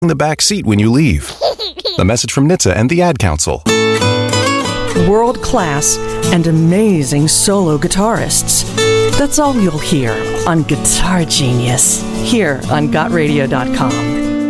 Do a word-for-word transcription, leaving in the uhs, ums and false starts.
in the back seat when you leave. A message from N H T S A and the Ad Council. World class and amazing solo guitarists. That's all you'll hear on Guitar Genius, here on got radio dot com.